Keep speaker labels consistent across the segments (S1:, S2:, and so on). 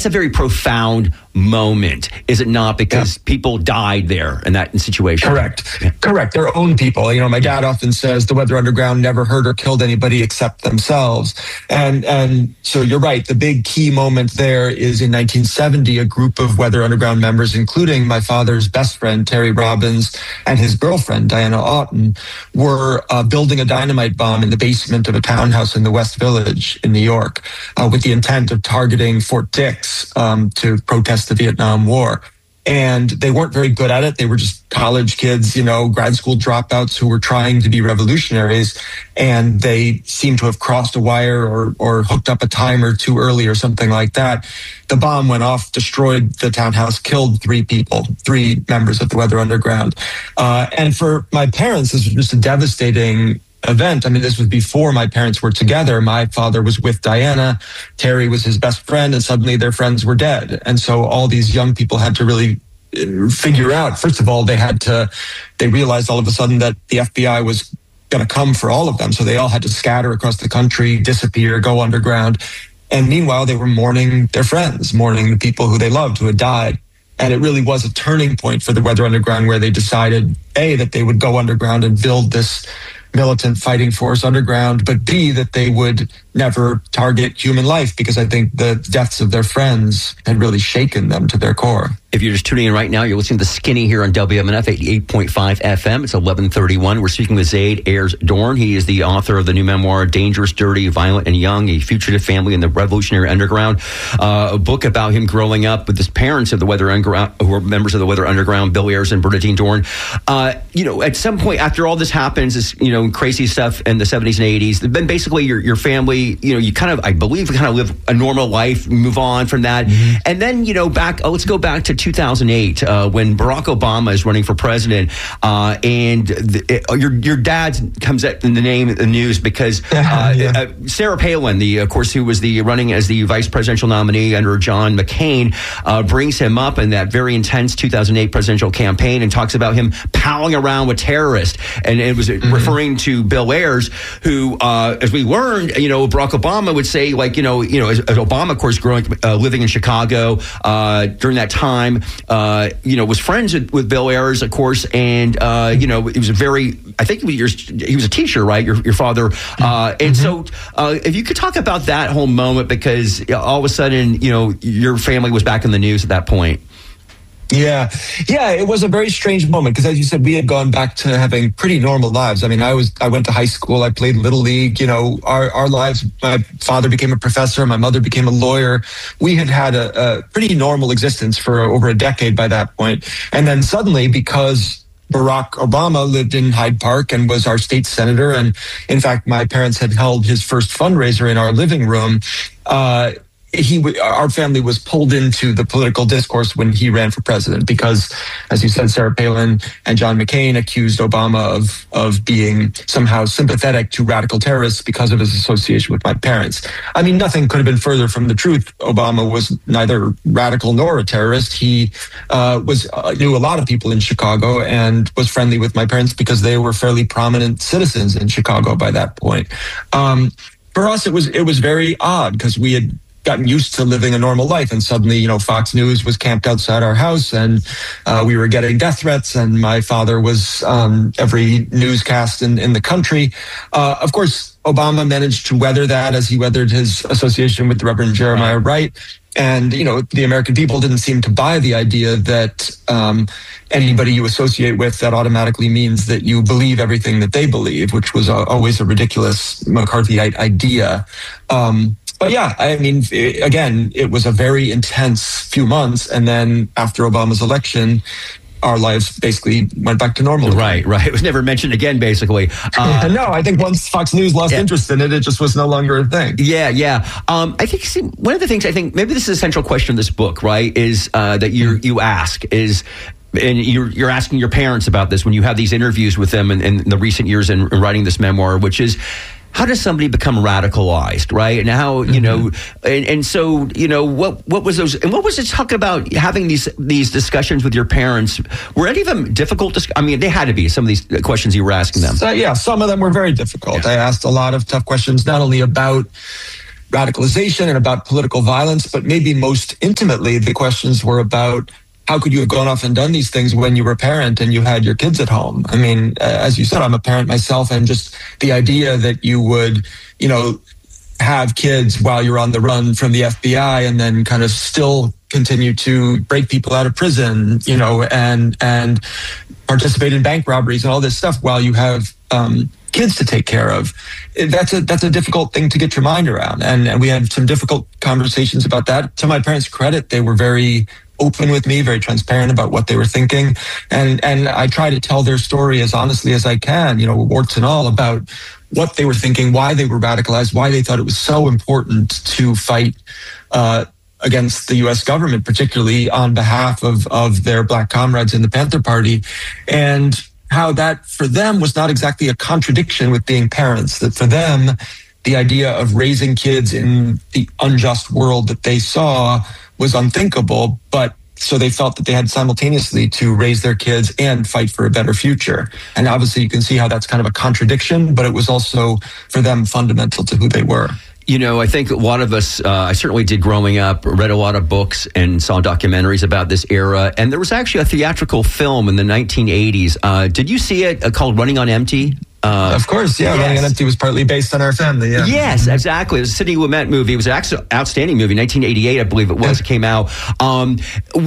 S1: that's a very profound moment, is it not? Because people died there in that situation.
S2: Correct. Their own people. My dad often says the Weather Underground never hurt or killed anybody except themselves. And so you're right. The big key moment there is in 1970, a group of Weather Underground members, including my father's best friend, Terry Robbins, and his girlfriend, Diana Oughton, were building a dynamite bomb in the basement of a townhouse in the West Village in New York with the intent of targeting Fort Dix to protest the Vietnam War. And they weren't very good at it. They were just college kids, grad school dropouts who were trying to be revolutionaries. And they seemed to have crossed a wire or hooked up a timer too early or something like that. The bomb went off, destroyed the townhouse, killed 3 people, 3 members of the Weather Underground. And for my parents, this was just a devastating event. I mean, this was before my parents were together. My father was with Diana. Terry was his best friend, and suddenly their friends were dead. And so all these young people had to really figure out, first of all, they realized all of a sudden that the FBI was going to come for all of them. So they all had to scatter across the country, disappear, go underground. And meanwhile, they were mourning their friends, mourning the people who they loved, who had died. And it really was a turning point for the Weather Underground, where they decided, A, that they would go underground and build this militant fighting force underground, but B, that they would never target human life, because I think the deaths of their friends had really shaken them to their core.
S1: If you're just tuning in right now, you're listening to Skinny here on WMNF 88.5 FM. It's 11:31. We're speaking with Zaid Ayers-Dorn. He is the author of the new memoir, Dangerous, Dirty, Violent, and Young, A Fugitive Family in the Revolutionary Underground, a book about him growing up with his parents of the Weather Underground, who were members of the Weather Underground, Bill Ayers and Bernadine Dorn. At some point after all this happens, this, crazy stuff in the 70s and 80s, then basically your family, you kind of, I believe, live a normal life, move on from that. Mm-hmm. And then, let's go back to 2008 when Barack Obama is running for president, and your dad comes up in the news because Sarah Palin, of course, who was running as the vice presidential nominee under John McCain, brings him up in that very intense 2008 presidential campaign and talks about him palling around with terrorists, and it was referring to Bill Ayers, who, as we learned, Barack Obama would say, as Obama, of course, living in Chicago during that time, was friends with Bill Ayers, of course, and he was he was a teacher, right? Your father, and so if you could talk about that whole moment, because all of a sudden, your family was back in the news at that point.
S2: Yeah, it was a very strange moment, because as you said, we had gone back to having pretty normal lives. I mean, I went to high school, I played Little League, our lives, my father became a professor, my mother became a lawyer. We had a pretty normal existence for over a decade by that point. And then suddenly, because Barack Obama lived in Hyde Park and was our state senator, and in fact, my parents had held his first fundraiser in our living room, our family was pulled into the political discourse when he ran for president, because, as you said, Sarah Palin and John McCain accused Obama of being somehow sympathetic to radical terrorists because of his association with my parents. I mean, nothing could have been further from the truth. Obama was neither radical nor a terrorist. He knew a lot of people in Chicago and was friendly with my parents because they were fairly prominent citizens in Chicago by that point. For us, it was very odd, because we had gotten used to living a normal life, and suddenly, Fox News was camped outside our house, and we were getting death threats, and my father was every newscast in the country. Of course, Obama managed to weather that, as he weathered his association with the Reverend Jeremiah Wright. And, the American people didn't seem to buy the idea that anybody you associate with, that automatically means that you believe everything that they believe, which was always a ridiculous McCarthyite idea. But yeah, I mean, again, it was a very intense few months. And then after Obama's election, our lives basically went back to normal.
S1: Right. It was never mentioned again, basically.
S2: No, I think once Fox News lost interest in it, it just was no longer a thing.
S1: Yeah. I think one of the things, maybe this is a central question of this book, right, is that you ask is, and you're asking your parents about this when you have these interviews with them in the recent years in writing this memoir, which is, how does somebody become radicalized, right? And how, and so, what was those, and what was it talk about having these discussions with your parents? Were any of them difficult? They had to be, some of these questions you were asking them.
S2: Some of them were very difficult. I asked a lot of tough questions, not only about radicalization and about political violence, but maybe most intimately, the questions were about how could you have gone off and done these things when you were a parent and you had your kids at home? I mean, as you said, I'm a parent myself, and just the idea that you would, have kids while you're on the run from the FBI and then kind of still continue to break people out of prison, and participate in bank robberies and all this stuff while you have kids to take care of. That's a difficult thing to get your mind around. And we had some difficult conversations about that. To my parents' credit, they were very open with me, very transparent about what they were thinking. And I try to tell their story as honestly as I can, warts and all, about what they were thinking, why they were radicalized, why they thought it was so important to fight against the U.S. government, particularly on behalf of their Black comrades in the Panther Party, and how that for them was not exactly a contradiction with being parents, that for them, the idea of raising kids in the unjust world that they saw was unthinkable, but so they felt that they had simultaneously to raise their kids and fight for a better future. And obviously you can see how that's kind of a contradiction, but it was also for them fundamental to who they were.
S1: I think a lot of us, I certainly did growing up, read a lot of books and saw documentaries about this era. And there was actually a theatrical film in the 1980s. Did you see it called Running on Empty?
S2: Of course, yeah. Yes. Running on Empty was partly based on our family, yeah.
S1: Yes, exactly. It was a Sidney Lumet movie. It was an outstanding movie, 1988, I believe it was. It came out. So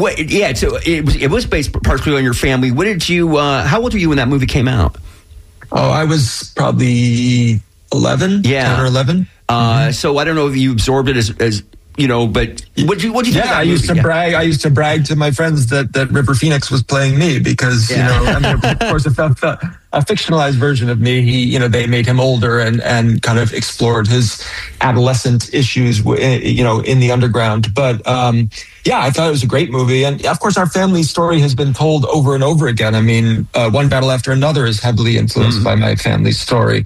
S1: it was based partially on your family. How old were you when that movie came out?
S2: Oh, I was probably 11, 10 or 11.
S1: So I don't know if you absorbed it as but what'd you think?
S2: Yeah, I used to brag to my friends that River Phoenix was playing me because, of course, it felt a fictionalized version of me. They made him older and kind of explored his adolescent issues, in the underground. But, I thought it was a great movie. And of course, our family story has been told over and over again. I mean, One Battle After Another is heavily influenced by my family's story.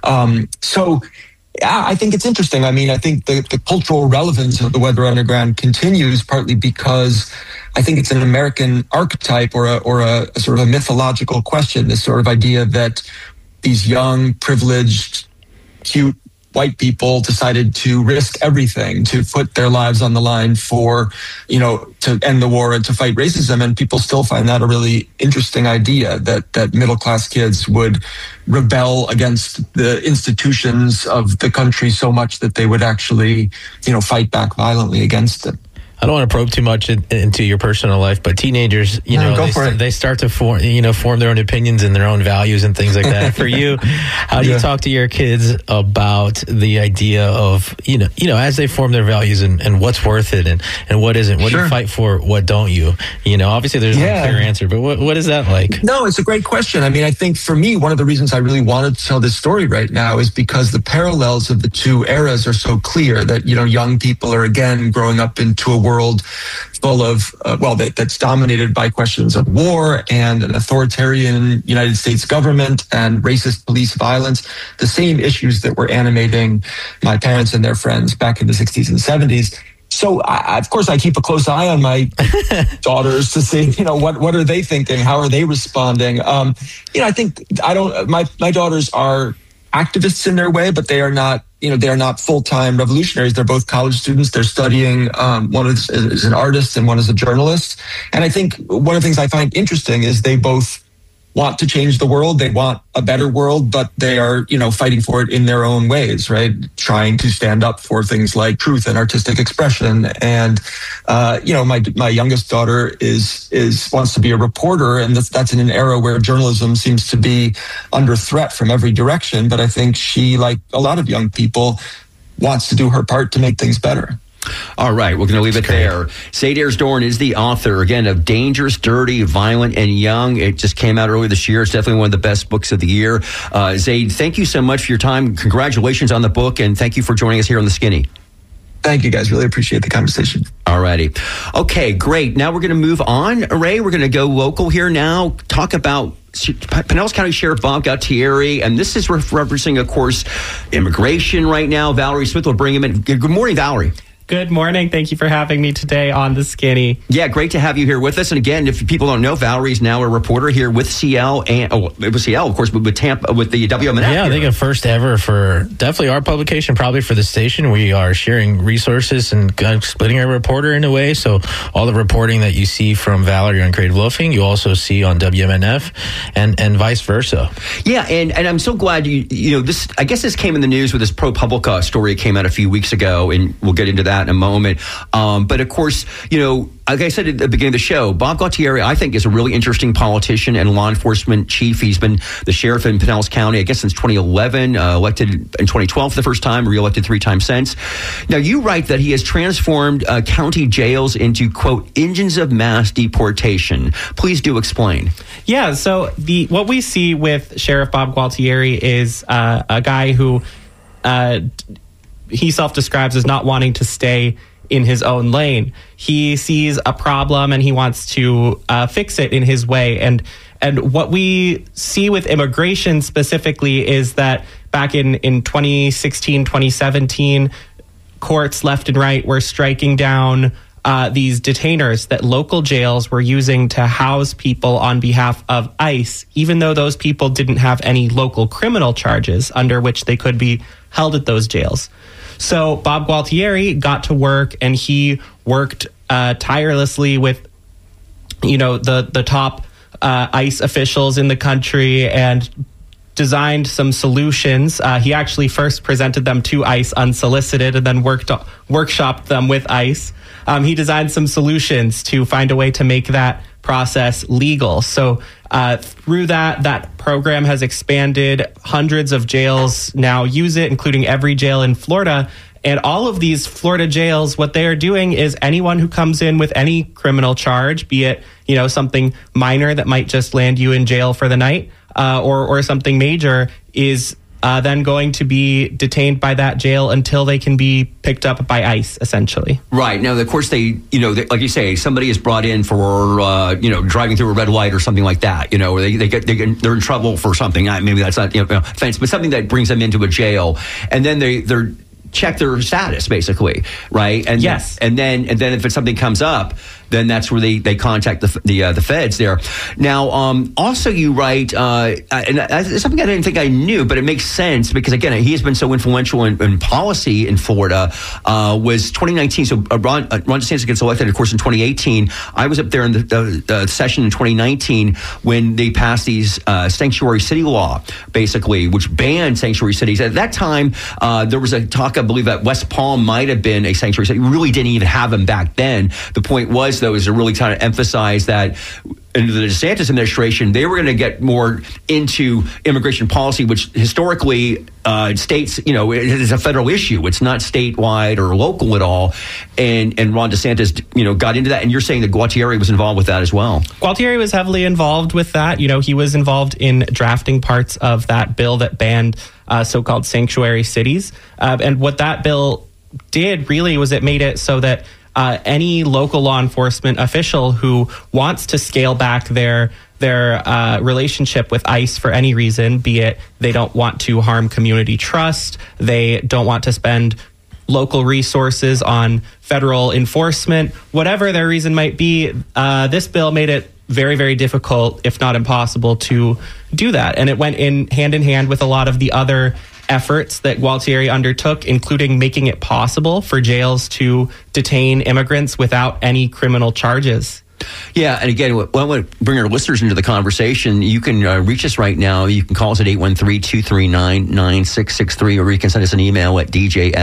S2: Yeah, I think it's interesting. I mean, I think the cultural relevance of the Weather Underground continues partly because I think it's an American archetype or a sort of a mythological question, this sort of idea that these young, privileged, cute white people decided to risk everything, to put their lives on the line for, to end the war and to fight racism. And people still find that a really interesting idea that middle-class kids would rebel against the institutions of the country so much that they would actually, fight back violently against it.
S3: I don't want to probe too much into your personal life, but teenagers, they start to form their own opinions and their own values and things like that. For you, how do you talk to your kids about the idea of, as they form their values and what's worth it and what isn't? What do you fight for? What don't you? Obviously there's no clear answer, but what is that like?
S2: No, it's a great question. I mean, I think for me, one of the reasons I really wanted to tell this story right now is because the parallels of the two eras are so clear that, young people are again growing up into a world full of, that's dominated by questions of war and an authoritarian United States government and racist police violence, the same issues that were animating my parents and their friends back in the 60s and 70s. So, of course, I keep a close eye on my daughters to see, what are they thinking? How are they responding? I think my daughters are activists in their way, but they are not, they are not full-time revolutionaries. They're both college students. They're studying. One is an artist and one is a journalist. And I think one of the things I find interesting is they both want to change the world. They want a better world, but they are, fighting for it in their own ways, right? Trying to stand up for things like truth and artistic expression. And, my youngest daughter wants to be a reporter, and that's in an era where journalism seems to be under threat from every direction. But I think she, like a lot of young people, wants to do her part to make things better.
S1: All right, we're going to leave it there. Zaid Ayers-Dorn is the author, again, of Dangerous, Dirty, Violent, and Young. It just came out earlier this year. It's definitely one of the best books of the year. Zaid, thank you so much for your time. Congratulations on the book, and thank you for joining us here on The Skinny.
S2: Thank you, guys. Really appreciate the conversation.
S1: All righty. Okay, great. Now we're going to move on, Ray. We're going to go local here now, talk about Pinellas County Sheriff Bob Galtieri, and this is referencing, of course, immigration right now. Valerie Smith will bring him in. Good morning, Valerie.
S4: Good morning. Thank you for having me today on The Skinny.
S1: Yeah, great to have you here with us. And again, if people don't know, Valerie's now a reporter here with CL, and it was CL, of course, but with Tampa, with the WMNF.
S3: Yeah, I think a first ever for definitely our publication, probably for the station. We are sharing resources and splitting our reporter in a way. So all the reporting that you see from Valerie on Creative Loafing, you also see on WMNF, and vice versa.
S1: Yeah, and I'm so glad you know this. I guess this came in the news with this ProPublica story that came out a few weeks ago, and we'll get into that in a moment. But of course, you know, like I said at the beginning of the show, Bob Gualtieri, I think, is a really interesting politician and law enforcement chief. He's been the sheriff in Pinellas County, I guess, since 2011, elected in 2012 for the first time, reelected 3 times since. Now, you write that he has transformed county jails into, quote, engines of mass deportation. Please do explain.
S4: Yeah, so what we see with Sheriff Bob Gualtieri is a guy who he self-describes as not wanting to stay in his own lane. He sees a problem and he wants to fix it in his way. And what we see with immigration specifically is that back in 2016, 2017, courts left and right were striking down these detainers that local jails were using to house people on behalf of ICE, even though those people didn't have any local criminal charges under which they could be held at those jails. So Bob Gualtieri got to work, and he worked tirelessly with, you know, the top ICE officials in the country and designed some solutions. He actually first presented them to ICE unsolicited and then workshopped them with ICE. He designed some solutions to find a way to make that process legal. So through that program has expanded. Hundreds of jails now use it, including every jail in Florida. And all of these Florida jails, what they are doing is anyone who comes in with any criminal charge, be it, you know, something minor that might just land you in jail for the night, or something major, is then going to be detained by that jail until they can be picked up by ICE, essentially.
S1: Right. Now, of course, like you say, somebody is brought in for, driving through a red light or something like that, you know, or they're in trouble for something. Maybe that's not, offense, but something that brings them into a jail. And then they're check their status, basically, right? And
S4: yes.
S1: And then if something comes up, then that's where they contact the feds there. Now, also you write, and it's something I didn't think I knew, but it makes sense because, again, he has been so influential in policy in Florida, was 2019. So Ron DeSantis gets elected, of course, in 2018. I was up there in the session in 2019 when they passed these sanctuary city law, basically, which banned sanctuary cities. At that time, there was a talk, I believe, that West Palm might have been a sanctuary city. We really didn't even have them back then. The point was, though, is to really try to emphasize that in the DeSantis administration, they were going to get more into immigration policy, which historically states, it is a federal issue. It's not statewide or local at all. And Ron DeSantis, got into that. And you're saying that Gualtieri was involved with that as well.
S4: Gualtieri was heavily involved with that. He was involved in drafting parts of that bill that banned so-called sanctuary cities. And what that bill did really was it made it so that any local law enforcement official who wants to scale back their relationship with ICE for any reason, be it they don't want to harm community trust, they don't want to spend local resources on federal enforcement, whatever their reason might be, this bill made it very, very difficult, if not impossible, to do that. And it went hand in hand with a lot of the other efforts that Gualtieri undertook, including making it possible for jails to detain immigrants without any criminal charges.
S1: Yeah, and again, I want to bring our listeners into the conversation. You can reach us right now. You can call us at 813-239-9663, or you can send us an email at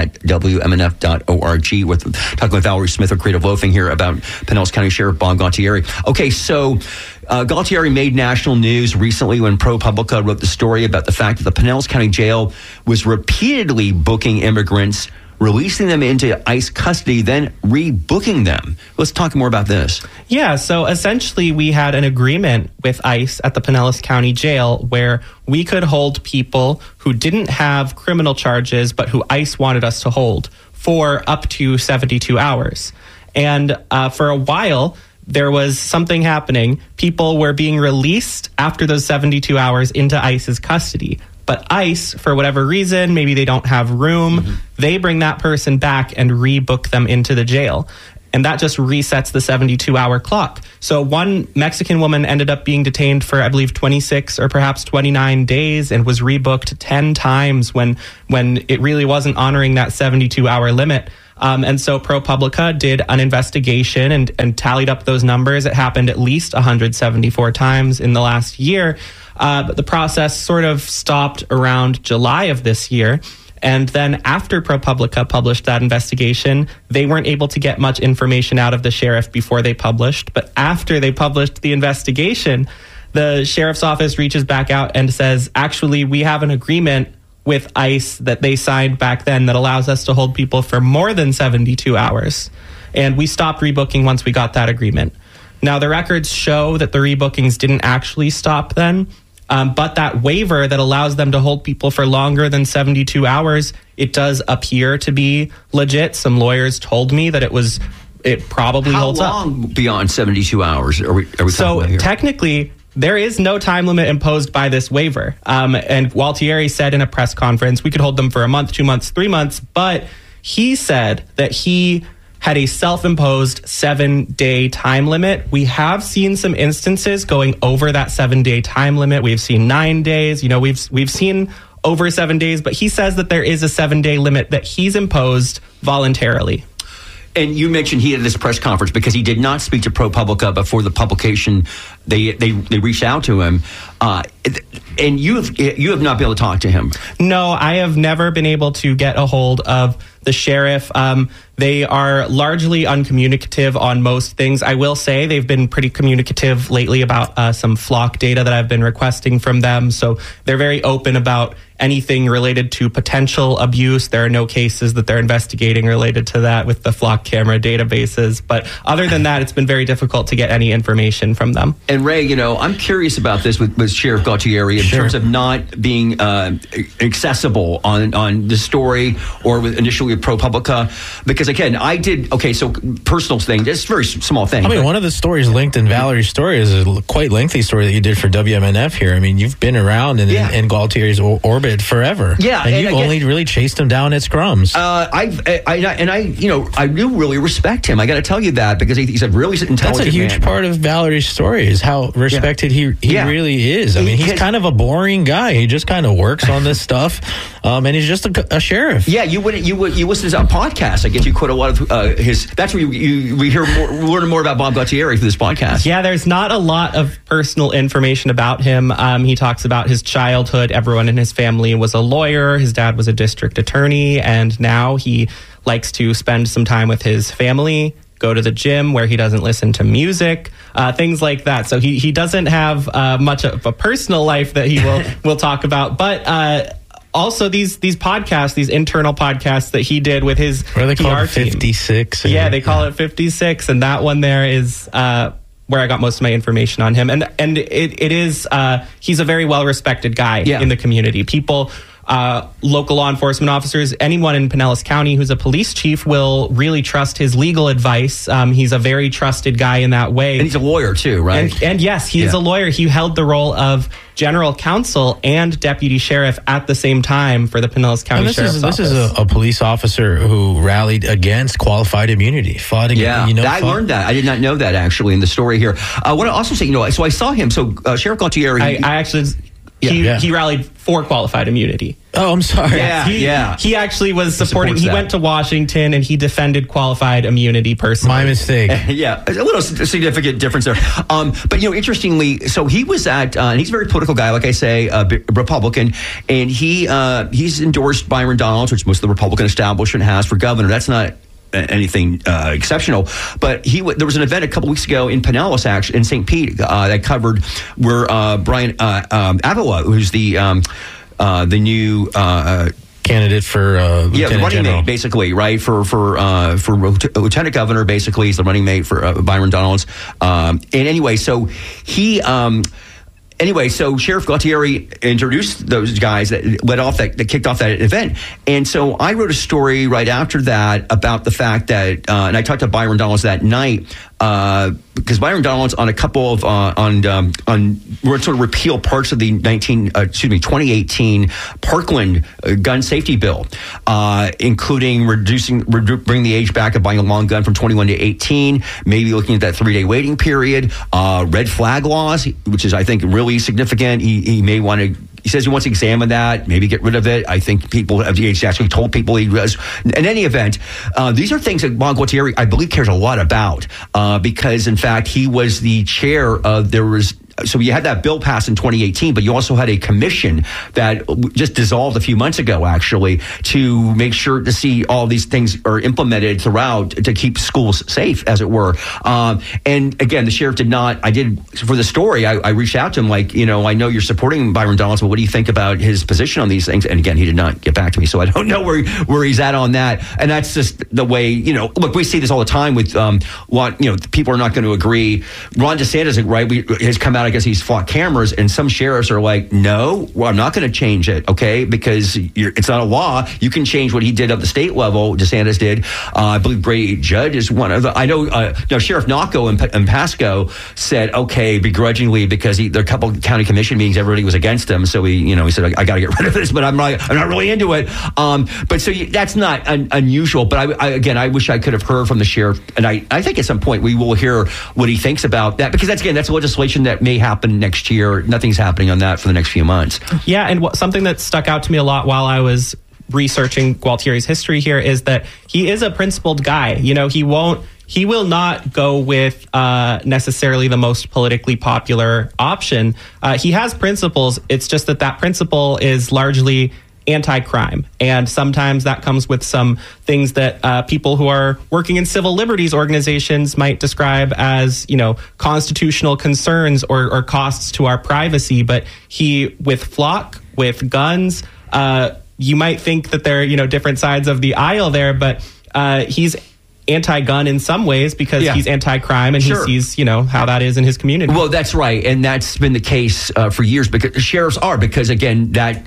S1: dj@wmnf.org with talking with Valerie Smith of Creative Loafing here about Pinellas County Sheriff Bob Gualtieri. Okay, so Gualtieri made national news recently when ProPublica wrote the story about the fact that the Pinellas County Jail was repeatedly booking immigrants, releasing them into ICE custody, then rebooking them. Let's talk more about this.
S4: Yeah, so essentially we had an agreement with ICE at the Pinellas County Jail where we could hold people who didn't have criminal charges but who ICE wanted us to hold for up to 72 hours. And for a while, there was something happening. People were being released after those 72 hours into ICE's custody. But ICE, for whatever reason, maybe they don't have room, they bring that person back and rebook them into the jail. And that just resets the 72-hour clock. So one Mexican woman ended up being detained for, I believe, 26 or perhaps 29 days and was rebooked 10 times when it really wasn't honoring that 72-hour limit. And so ProPublica did an investigation and tallied up those numbers. It happened at least 174 times in the last year. But the process sort of stopped around July of this year. And then after ProPublica published that investigation, they weren't able to get much information out of the sheriff before they published. But after they published the investigation, the sheriff's office reaches back out and says, actually, we have an agreement with ICE that they signed back then that allows us to hold people for more than 72 hours. And we stopped rebooking once we got that agreement. Now, the records show that the rebookings didn't actually stop then. But that waiver that allows them to hold people for longer than 72 hours, it does appear to be legit. Some lawyers told me that it probably holds up.
S1: How long beyond 72 hours are we
S4: so technically, there is no time limit imposed by this waiver. And Gualtieri said in a press conference, we could hold them for a month, 2 months, 3 months. But he said that he had a self-imposed 7-day time limit. We have seen some instances going over that 7-day time limit. We've seen 9 days. We've seen over 7 days, but he says that there is a 7-day limit that he's imposed voluntarily.
S1: And you mentioned he had this press conference because he did not speak to ProPublica before the publication. They reached out to him, and you have not been able to talk to him.
S4: No, I have never been able to get a hold of the sheriff. They are largely uncommunicative on most things. I will say they've been pretty communicative lately about some flock data that I've been requesting from them. So they're very open about anything related to potential abuse. There are no cases that they're investigating related to that with the flock camera databases. But other than that, it's been very difficult to get any information from them.
S1: And Ray, I'm curious about this with Sheriff Gualtieri in terms of not being accessible on the story or initially with ProPublica. Because again, so personal thing, it's a very small thing.
S3: I mean, one of the stories linked in Valerie's story is a quite lengthy story that you did for WMNF here. I mean, you've been around in Gualtieri's orbit forever.
S1: Yeah.
S3: And you've only really chased him down at scrums.
S1: I do really respect him. I got to tell you that because he's a really intelligent man.
S3: That's a huge part of Valerie's story is how respected he really is. I mean, he's kind of a boring guy. He just kind of works on this stuff. And he's just a sheriff.
S1: Yeah, you listen to our podcast. I guess you quote a lot of his. That's where we learn more about Bob Gualtieri through this podcast.
S4: Yeah, there's not a lot of personal information about him. He talks about his childhood. Everyone in his family was a lawyer. His dad was a district attorney, and now he likes to spend some time with his family, go to the gym where he doesn't listen to music, things like that. So he doesn't have much of a personal life that he will talk about. But also these podcasts, these internal podcasts that he did with his
S3: PR they call it
S4: 56. Team. Yeah, they call it 56. And that one there is where I got most of my information on him. And it is, he's a very well-respected guy in the community. People, local law enforcement officers, anyone in Pinellas County who's a police chief will really trust his legal advice. He's a very trusted guy in that way.
S1: And he's a lawyer too, right?
S4: And yes, he is a lawyer. He held the role of general counsel and deputy sheriff at the same time for the Pinellas County Sheriff's Office. This is
S3: a police officer who rallied against qualified immunity. I
S1: learned that. I did not know that actually in the story here. I want to also say, so I saw him. So Sheriff Gualtieri,
S4: he rallied for qualified immunity.
S3: Oh, I'm sorry.
S4: He actually was supporting. He went to Washington and he defended qualified immunity personally.
S3: My mistake.
S1: A little significant difference there. But interestingly, so he was at, and he's a very political guy, like I say, Republican, and he's endorsed Byron Donalds, which most of the Republican establishment has for governor. That's not anything exceptional, but there was an event a couple weeks ago in Pinellas, actually in St. Pete, that covered where Brian Avila, who's the new
S3: candidate for
S1: the running mate, basically, right, for lieutenant governor. Basically, he's the running mate for Byron Donalds. And anyway, so he. Anyway, so Sheriff Gualtieri introduced those guys that kicked off that event. And so I wrote a story right after that about the fact that, and I talked to Byron Donalds that night, because Byron Donalds on a couple of, sort of repeal parts of the 2018 Parkland gun safety bill, including bringing the age back of buying a long gun from 21 to 18, maybe looking at that 3-day waiting period, red flag laws, which is, I think, really significant. He may want to. He says he wants to examine that, maybe get rid of it. I think he's actually told people he does. In any event, these are things that Juan Gualtieri, I believe, cares a lot about, because, in fact, he was the chair of, so you had that bill passed in 2018, but you also had a commission that just dissolved a few months ago, actually, to make sure to see all these things are implemented throughout to keep schools safe, as it were. And again, the sheriff for the story, I reached out to him like, I know you're supporting Byron Donalds, but what do you think about his position on these things? And again, he did not get back to me, so I don't know where he's at on that. And that's just the way, look, we see this all the time with people are not going to agree. Ron DeSantis, right, has come out, I guess he's fought cameras, and some sheriffs are like, no, well, I'm not going to change it, okay, because it's not a law. You can change what he did at the state level, DeSantis did. I believe Brady Judd is one of the, I know, Sheriff Nocco in Pasco said, okay, begrudgingly, because there are a couple of county commission meetings, everybody was against him, so he said, I got to get rid of this, but I'm not really into it. But so that's not unusual, but I wish I could have heard from the sheriff, and I think at some point we will hear what he thinks about that, because that's legislation that may happen next year. Nothing's happening on that for the next few months. Yeah, and
S4: something that stuck out to me a lot while I was researching Gualtieri's history here is that he is a principled guy. He will not go with necessarily the most politically popular option. He has principles. It's just that principle is largely anti-crime. And sometimes that comes with some things that people who are working in civil liberties organizations might describe as, constitutional concerns or costs to our privacy. But with FLOC, with guns, you might think that they're, different sides of the aisle there, but he's anti-gun in some ways because he's anti-crime and he sees, how that is in his community.
S1: Well, that's right. And that's been the case for years because sheriffs because again, that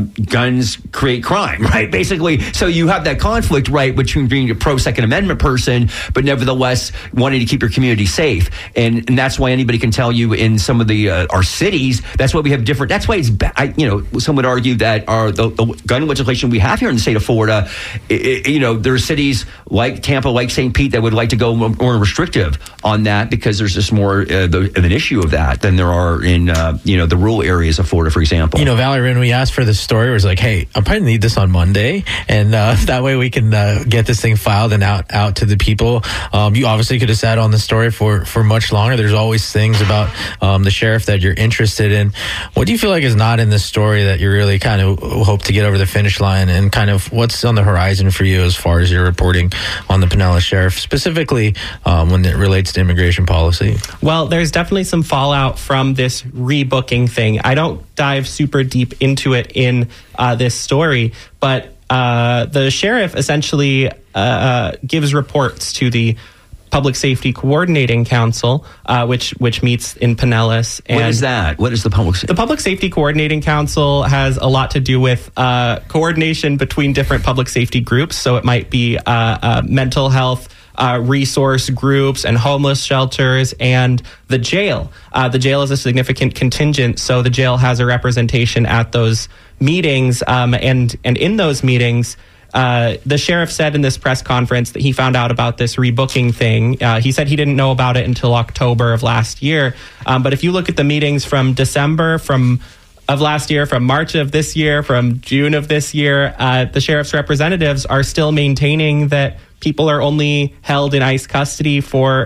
S1: guns create crime, right? Basically. So you have that conflict, right, between being a pro-Second Amendment person, but nevertheless wanting to keep your community safe. And that's why anybody can tell you in some of the our cities, that's why we have different, that's why it's, some would argue that the gun legislation we have here in the state of Florida, there are cities like Tampa, like St. Pete that would like to go more restrictive on that because there's just more of an issue of that than there are in the rural areas of Florida, for example.
S3: Valerie, when we asked for this story, it was like, hey, I'm probably need this on Monday, and that way we can get this thing filed and out to the people. You obviously could have sat on the story for much longer. There's always things about the sheriff that you're interested in. What do you feel like is not in this story that you really kind of hope to get over the finish line, and kind of what's on the horizon for you as far as your reporting on the Pinellas Sheriff, specifically when it relates to immigration policy?
S4: Well, there's definitely some fallout from this rebooking thing. I don't dive super deep into it in this story, but the sheriff essentially gives reports to the Public Safety Coordinating Council, which meets in Pinellas.
S1: And what is that? What is the Public Safety?
S4: The Public Safety Coordinating Council has a lot to do with coordination between different public safety groups. So it might be mental health resource groups and homeless shelters and the jail. The jail is a significant contingent, so the jail has a representation at those meetings. And in those meetings, the sheriff said in this press conference that he found out about this rebooking thing. He said he didn't know about it until October of last year. But if you look at the meetings from December, of last year, from March of this year, from June of this year, the sheriff's representatives are still maintaining that people are only held in ICE custody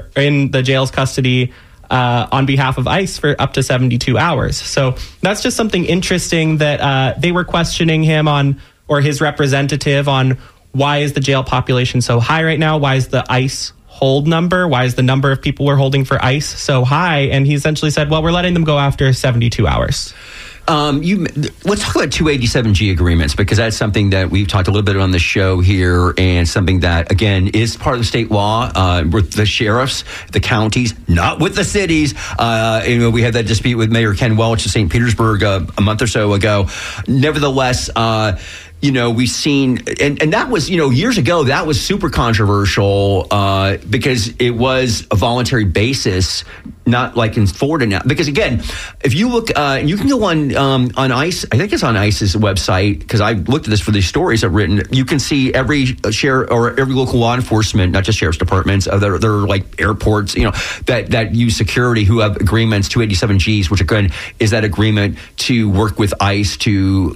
S4: in the jail's custody on behalf of ICE for up to 72 hours. So that's just something interesting that they were questioning him on, or his representative on, why is the jail population so high right now? Why is the ICE hold number? Why is the number of people we're holding for ICE so high? And he essentially said, well, we're letting them go after 72 hours.
S1: Let's talk about 287G agreements, because that's something that we've talked a little bit on the show here, and something that, again, is part of the state law with the sheriffs, the counties, not with the cities. We had that dispute with Mayor Ken Welch of St. Petersburg a month or so ago. Nevertheless, we've seen, and that was, years ago, that was super controversial because it was a voluntary basis, not like in Florida now. Because again, if you look, you can go on ICE, I think it's on ICE's website, because I looked at this for these stories I've written. You can see every sheriff or every local law enforcement, not just sheriff's departments, they're like airports, that use security, who have agreements, 287Gs, which again is that agreement to work with ICE to,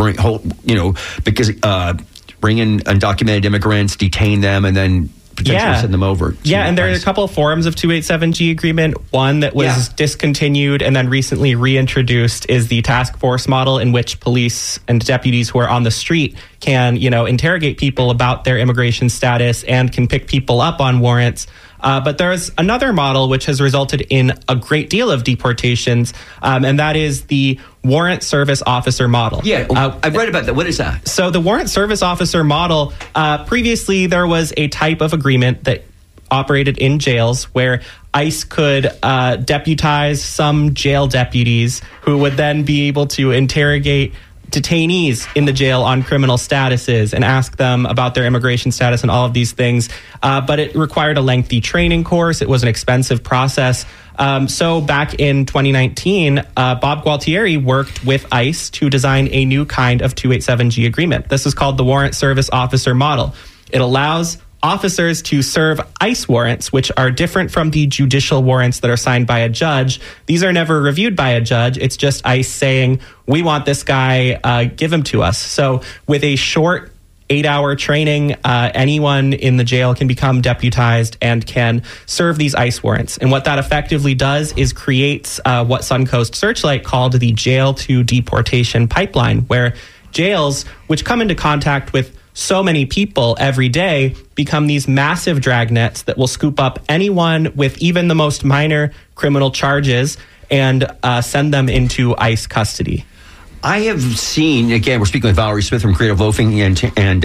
S1: because bring in undocumented immigrants, detain them, and then potentially send them over.
S4: And there are a couple of forms of 287G agreement. One that was discontinued and then recently reintroduced is the task force model, in which police and deputies who are on the street can, interrogate people about their immigration status and can pick people up on warrants. But there's another model which has resulted in a great deal of deportations, and that is the warrant service officer model.
S1: I've read about that. What is that?
S4: So the warrant service officer model, previously there was a type of agreement that operated in jails where ICE could deputize some jail deputies who would then be able to interrogate detainees in the jail on criminal statuses and ask them about their immigration status and all of these things. But it required a lengthy training course. It was an expensive process. So back in 2019, Bob Gualtieri worked with ICE to design a new kind of 287G agreement. This is called the warrant service officer model. It allows officers to serve ICE warrants, which are different from the judicial warrants that are signed by a judge. These are never reviewed by a judge. It's just ICE saying, we want this guy, give him to us. So with a short 8-hour training, anyone in the jail can become deputized and can serve these ICE warrants. And what that effectively does is creates what Suncoast Searchlight called the jail to deportation pipeline, where jails, which come into contact with so many people every day, become these massive dragnets that will scoop up anyone with even the most minor criminal charges and send them into ICE custody.
S1: I have seen, again, we're speaking with Valerie Smith from Creative Loafing and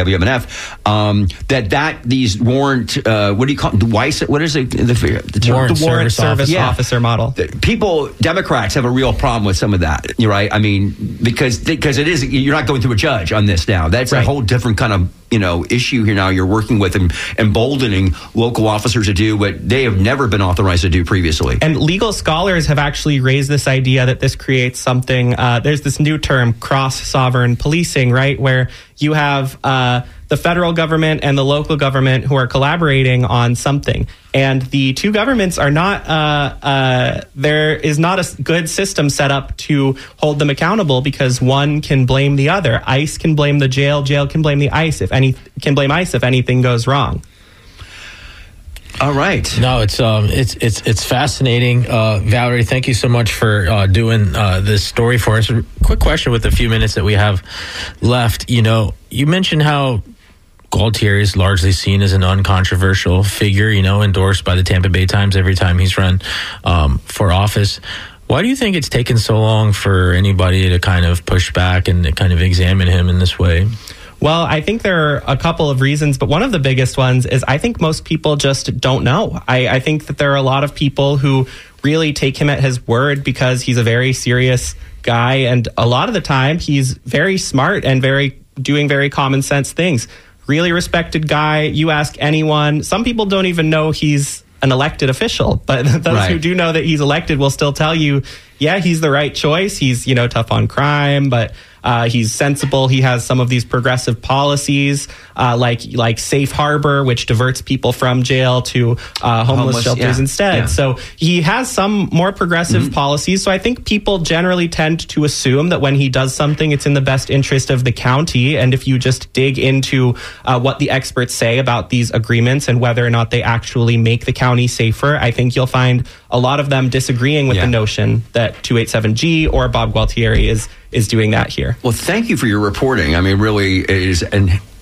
S1: WMNF, that these warrant, what do you call it? What is it?
S4: The warrant service officer model.
S1: People, Democrats have a real problem with some of that. You're right. I mean, because it is, you're not going through a judge on this now. That's a whole different kind of issue here now. You're working with and emboldening local officers to do what they have never been authorized to do previously.
S4: And legal scholars have actually raised this idea that this creates something, there's this new term, cross-sovereign policing, right? Where you have the federal government and the local government who are collaborating on something. And the two governments are not, there is not a good system set up to hold them accountable, because one can blame the other. ICE can blame the jail can blame the ICE if anything goes wrong.
S1: All right.
S3: No, it's fascinating. Valerie, thank you so much for doing this story for us. Quick question with the few minutes that we have left. You mentioned how Gualtieri is largely seen as an uncontroversial figure, endorsed by the Tampa Bay Times every time he's run for office. Why do you think it's taken so long for anybody to kind of push back and kind of examine him in this way?
S4: Well, I think there are a couple of reasons, but one of the biggest ones is I think most people just don't know. I think that there are a lot of people who really take him at his word because he's a very serious guy, and a lot of the time he's very smart and doing very common sense things. Really respected guy. You ask anyone, some people don't even know he's an elected official, but those who do know that he's elected will still tell you, yeah, he's the right choice. He's, tough on crime, but he's sensible. He has some of these progressive policies, like Safe Harbor, which diverts people from jail to homeless shelters instead. Yeah. So he has some more progressive policies. So I think people generally tend to assume that when he does something, it's in the best interest of the county. And if you just dig into what the experts say about these agreements and whether or not they actually make the county safer, I think you'll find a lot of them disagreeing with the notion that 287G or Bob Gualtieri is doing that here.
S1: Well, thank you for your reporting. I mean, really, it is, and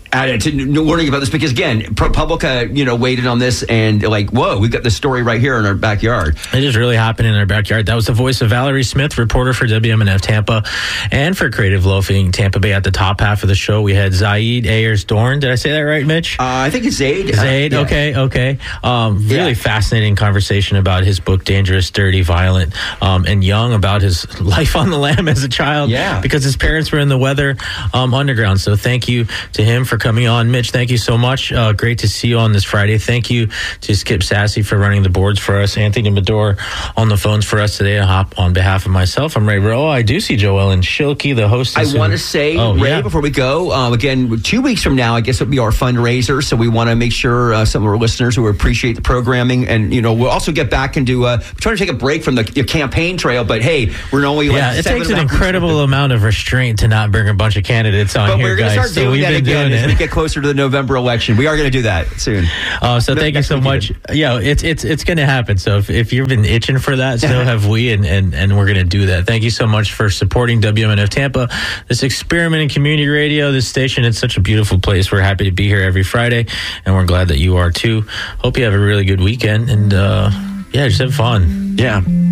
S1: learning about this because again, ProPublica, waited on this and like, whoa, we've got this story right here in our backyard.
S3: It just really happened in our backyard. That was the voice of Valerie Smith, reporter for WMNF Tampa and for Creative Loafing Tampa Bay. At the top half of the show, we had Zaid Ayers-Dorn. Did I say that right, Mitch?
S1: I think it's Zaid.
S3: Zaid, okay. Really fascinating conversation about his book, Dangerous, Dirty, Violent, and Young, about his life on the lam as a child because his parents were in the Weather Underground. So thank you to him for coming on. Mitch, thank you so much. Great to see you on this Friday. Thank you to Skip Sassy for running the boards for us. Anthony Medor on the phones for us today. On behalf of myself, I'm Ray Rowe. I do see Joellen Schilke, the hostess.
S1: I want to say, Ray, before we go, again, 2 weeks from now, I guess it'll be our fundraiser. So we want to make sure some of our listeners who appreciate the programming, and we'll also get back and do. We're trying to take a break from the campaign trail, but hey, we're only
S3: it takes an incredible amount of restraint to not bring a bunch of candidates on
S1: but
S3: here,
S1: we're going to
S3: guys.
S1: start doing that again as we get closer to the November election. We are going to do that soon.
S3: So thank you so much. Yeah, it's going to happen. So if you've been itching for that, so have we, and we're going to do that. Thank you so much for supporting WMNF Tampa, this experiment in community radio, this station. It's such a beautiful place. We're happy to be here every Friday, and we're glad that you are too. Hope you have a really good weekend, and just have fun.
S1: Yeah.